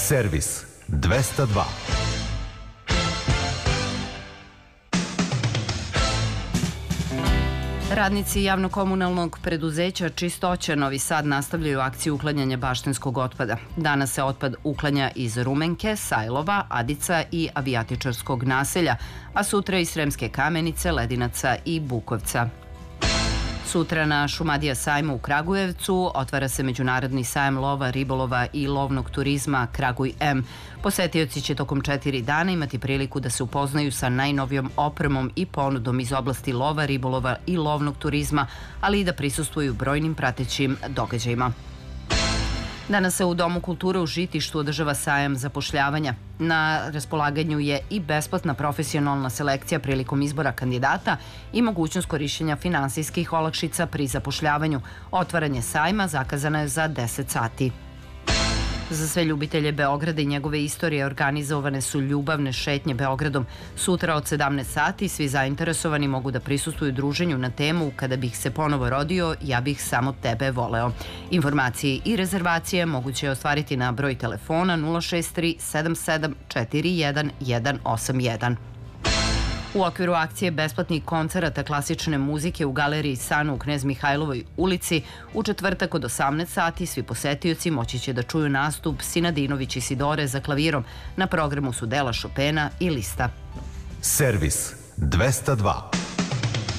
Servis 202. Radnici javno-komunalnog preduzeća Čistoća Novi Sad nastavljaju akciju uklanjanja baštenskog otpada. Danas se otpad uklanja iz Rumenke, Sajlova, Adica i Avijatičarskog naselja, a sutra iz Sremske Kamenice, Ledinaca i Bukovca. Sutra na Šumadija sajmu u Kragujevcu otvara se Međunarodni sajam lova, ribolova i lovnog turizma Kraguj M. Posetioci će tokom 4 dana imati priliku da se upoznaju sa najnovijom opremom i ponudom iz oblasti lova, ribolova i lovnog turizma, ali i da prisustvuju brojnim pratećim događajima. Danas se u Domu kulture u Žitištu održava sajam zapošljavanja. Na raspolaganju je i besplatna profesionalna selekcija prilikom izbora kandidata i mogućnost korišćenja finansijskih olakšica pri zapošljavanju. Otvaranje sajma zakazano je za 10 sati. Za sve ljubitelje Beograda i njegove istorije organizovane su ljubavne šetnje Beogradom. Sutra od 17 sati svi zainteresovani mogu da prisustvuju druženju na temu "Kada bih se ponovo rodio, ja bih samo tebe voleo". Informacije i rezervacije moguće je ostvariti na broj telefona 063 77 41 181. U okviru akcije besplatnih koncerata klasične muzike u galeriji Sanu u Knez Mihajlovoj ulici u četvrtak od 18 sati svi posetioci moći će da čuju nastup Sinadinović i Sidore za klavirom. Na programu su dela Chopina i Lista. Servis 202.